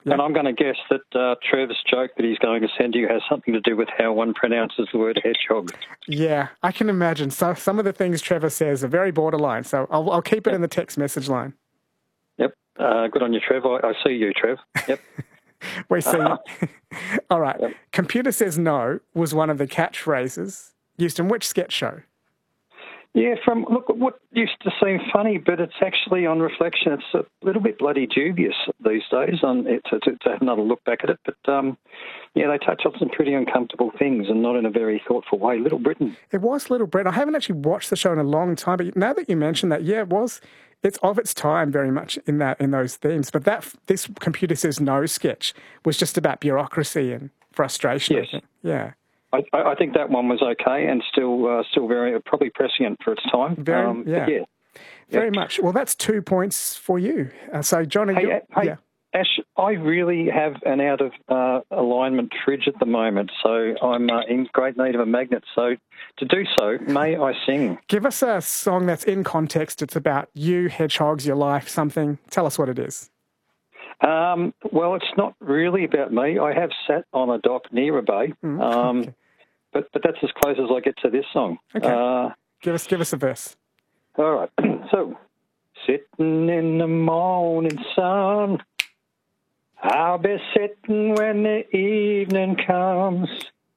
And I'm going to guess that Trev's joke that he's going to send you has something to do with how one pronounces the word hedgehog. Yeah, I can imagine. So some of the things Trevor says are very borderline, so I'll keep it in the text message line. Yep. Good on you, Trev. I see you, Trev. Yep. We see you. All right. Yep. Computer says no was one of the catchphrases used in which sketch show? Yeah, look, what used to seem funny, but it's actually, on reflection, it's a little bit bloody dubious these days to have another look back at it. But, yeah, they touch on some pretty uncomfortable things and not in a very thoughtful way. Little Britain. It was Little Britain. I haven't actually watched the show in a long time, but now that you mention that, yeah, it's of its time very much in those themes. But this Computer Says No sketch was just about bureaucracy and frustration. Yes. I think. Yeah. I think that one was okay and still very probably prescient for its time. Very much. Well, that's 2 points for you. So, Johnny, hey, Ash, I really have an out of alignment fridge at the moment, so I'm in great need of a magnet. So, to do so, may I sing? Give us a song that's in context. It's about you, hedgehogs, your life, something. Tell us what it is. Well, it's not really about me. I have sat on a dock near a bay, Okay. but that's as close as I get to this song. Okay. Give us a verse. All right. So, sitting in the morning sun, I'll be sitting when the evening comes,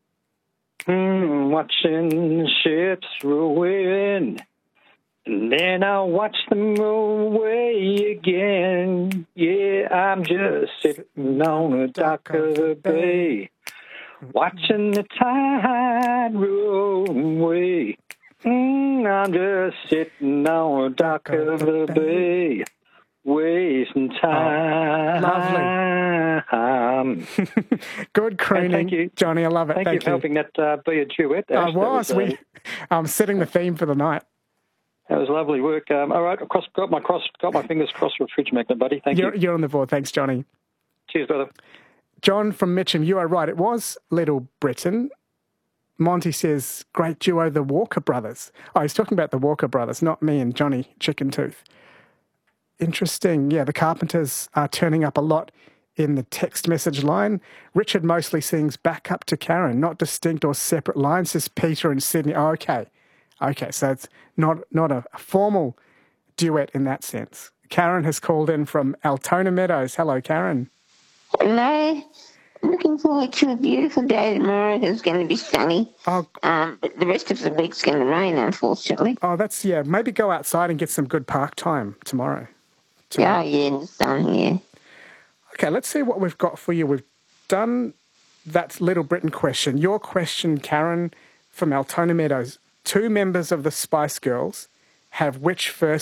watching the ships roll in. And then I'll watch them roll away again. Yeah, I'm just sitting on the dock of the bay, watching the tide roll away. I'm just sitting on the dock of the bay, wasting time. Lovely. Good crooning, thank you, Johnny. I love it. Thank you for helping that be a duet. Ash. I was. Setting the theme for the night. That was lovely work. All right, got my fingers crossed for a fridge magnet, buddy. Thank you. You're on the board. Thanks, Johnny. Cheers, brother. John from Mitcham, you are right. It was Little Britain. Monty says, great duo, the Walker Brothers. Oh, he's talking about the Walker Brothers, not me and Johnny Chicken Tooth. Interesting. Yeah, the Carpenters are turning up a lot in the text message line. Richard mostly sings back up to Karen, not distinct or separate lines, says Peter and Sydney. Oh, okay. Okay, so it's not a formal duet in that sense. Karen has called in from Altona Meadows. Hello, Karen. Hello. I'm looking forward to a beautiful day tomorrow. It's going to be sunny. But the rest of the week's going to rain, unfortunately. Oh, maybe go outside and get some good park time tomorrow. Yeah, in the sun, yeah. Okay, let's see what we've got for you. We've done that Little Britain question. Your question, Karen, from Altona Meadows. 2 members of the Spice Girls have which first